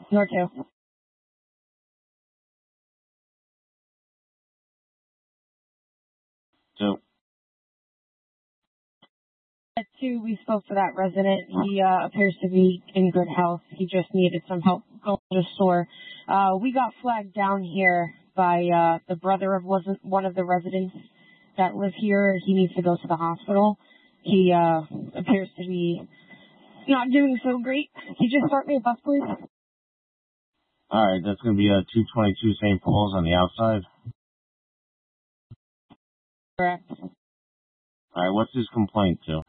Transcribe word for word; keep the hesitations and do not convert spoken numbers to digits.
Nor two. Two. At two, we spoke to that resident. He uh, appears to be in good health. He just needed some help going to the store. Uh, we got flagged down here by uh, the brother of wasn't one of the residents that live here. He needs to go to the hospital. He uh, appears to be not doing so great. Can you just start me a bus, please? All right, that's going to be a two twenty-two Saint Paul's on the outside. Correct. All right, what's his complaint to?